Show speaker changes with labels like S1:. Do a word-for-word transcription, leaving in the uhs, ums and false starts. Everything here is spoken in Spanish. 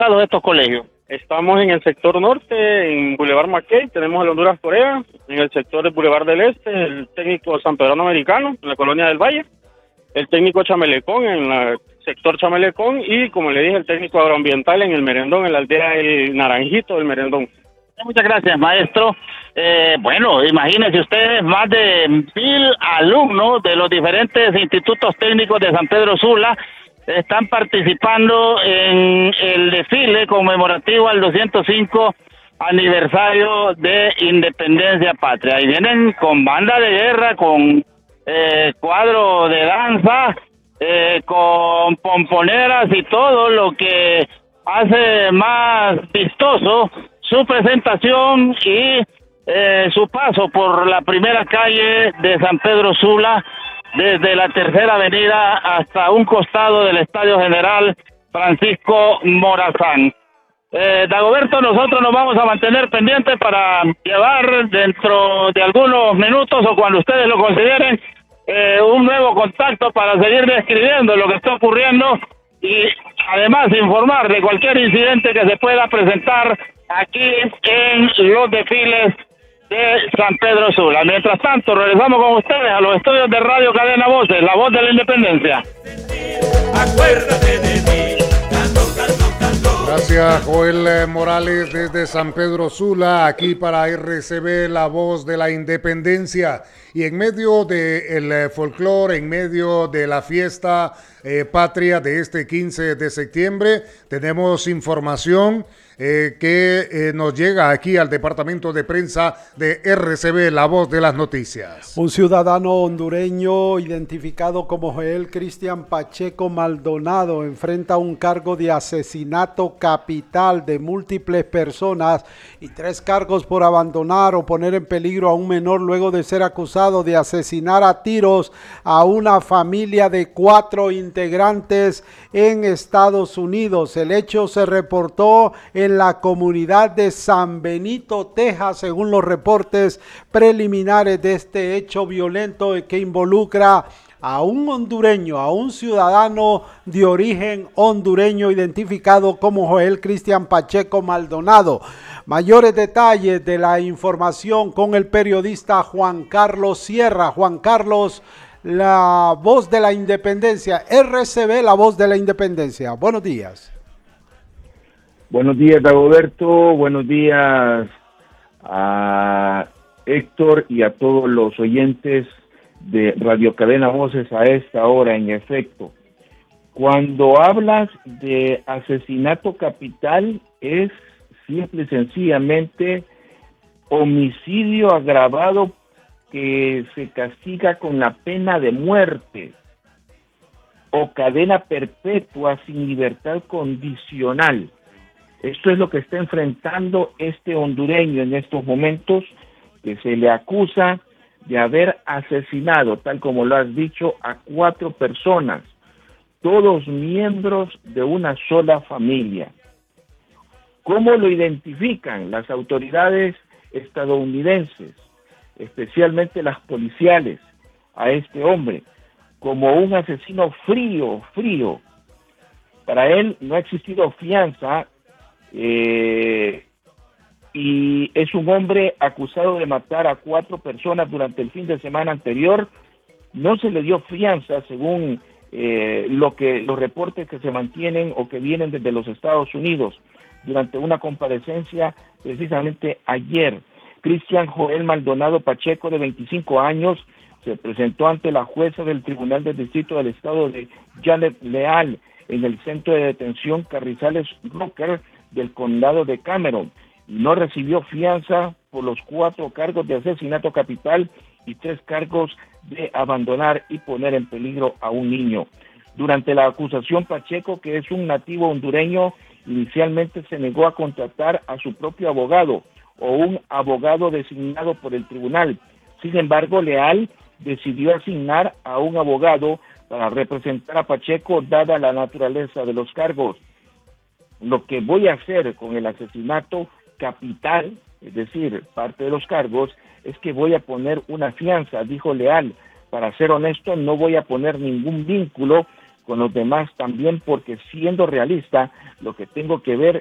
S1: de estos colegios. Estamos en el sector norte, en Boulevard Mackay, tenemos el Honduras Corea, en el sector del Boulevard del Este, el técnico San Pedrano Americano, en la colonia del Valle, el técnico Chamelecón en el sector Chamelecón y, como le dije, el técnico agroambiental en el Merendón, en la aldea El Naranjito del Merendón.
S2: Muchas gracias, maestro. Eh, bueno, imagínense ustedes, más de mil alumnos de los diferentes institutos técnicos de San Pedro Sula están participando en el desfile conmemorativo al doscientos cinco aniversario de Independencia Patria. Y vienen con banda de guerra, con eh, cuadro de danza, eh, con pomponeras y todo lo que hace más vistoso su presentación y eh, su paso por la primera calle de San Pedro Sula, desde la tercera avenida hasta un costado del Estadio General Francisco Morazán. Eh, Dagoberto, nosotros nos vamos a mantener pendientes para llevar dentro de algunos minutos o cuando ustedes lo consideren eh, un nuevo contacto para seguir describiendo lo que está ocurriendo y además informar de cualquier incidente que se pueda presentar aquí en los desfiles de San Pedro Sula. Mientras tanto, regresamos con ustedes a los estudios de Radio Cadena Voces, la voz de la independencia.
S3: Acuérdate de mí. Canto, canto, canto.
S4: Gracias, Joel Morales desde San Pedro Sula, aquí para R C B, la voz de la independencia. Y en medio del folclore, en medio de la fiesta eh, patria de este quince de septiembre, tenemos información eh, que eh, nos llega aquí al departamento de prensa de R C B, la voz de las noticias.
S5: Un ciudadano hondureño identificado como Joel Cristian Pacheco Maldonado enfrenta un cargo de asesinato capital de múltiples personas y tres cargos por abandonar o poner en peligro a un menor luego de ser acusado de asesinar a tiros a una familia de cuatro integrantes en Estados Unidos. El hecho se reportó en la comunidad de San Benito, Texas, según los reportes preliminares de este hecho violento que involucra a un hondureño, a un ciudadano de origen hondureño identificado como Joel Cristian Pacheco Maldonado. Mayores detalles de la información con el periodista Juan Carlos Sierra. Juan Carlos, la voz de la independencia, R C B, la voz de la independencia. Buenos días.
S6: Buenos días, Dagoberto. Buenos días a Héctor y a todos los oyentes de Radio Cadena Voces a esta hora. En efecto, cuando hablas de asesinato capital es simple y sencillamente homicidio agravado que se castiga con la pena de muerte o cadena perpetua sin libertad condicional. Esto es lo que está enfrentando este hondureño en estos momentos, que se le acusa de haber asesinado, tal como lo has dicho, a cuatro personas, todos miembros de una sola familia. ¿Cómo lo identifican las autoridades estadounidenses, especialmente las policiales, a este hombre? Como un asesino frío, frío. Para él no ha existido fianza eh, y es un hombre acusado de matar a cuatro personas durante el fin de semana anterior. No se le dio fianza según eh, lo que los reportes que se mantienen o que vienen desde los Estados Unidos. Durante una comparecencia precisamente ayer, Cristian Joel Maldonado Pacheco, de veinticinco años, se presentó ante la jueza del Tribunal del Distrito del Estado de Janet Leal en el centro de detención Carrizales Rocker del condado de Cameron, y no recibió fianza por los cuatro cargos de asesinato capital y tres cargos de abandonar y poner en peligro a un niño. Durante la acusación, Pacheco, que es un nativo hondureño, inicialmente se negó a contratar a su propio abogado o un abogado designado por el tribunal. Sin embargo, Leal decidió asignar a un abogado para representar a Pacheco, dada la naturaleza de los cargos. Lo que voy a hacer con el asesinato capital, es decir, parte de los cargos, es que voy a poner una fianza, dijo Leal. Para ser honesto, no voy a poner ningún vínculo con los demás también, porque siendo realista, lo que tengo que ver